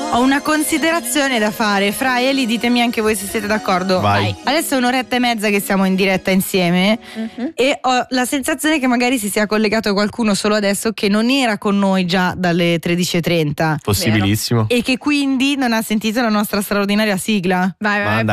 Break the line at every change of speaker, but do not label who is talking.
Ho una considerazione da fare. Fra Eli, ditemi anche voi se siete d'accordo.
Vai.
Adesso è un'oretta e mezza che siamo in diretta insieme e ho la sensazione che magari si sia collegato qualcuno solo adesso che non era con noi già dalle 13:30
Possibilissimo.
e che quindi non ha sentito la nostra straordinaria sigla.
Vai.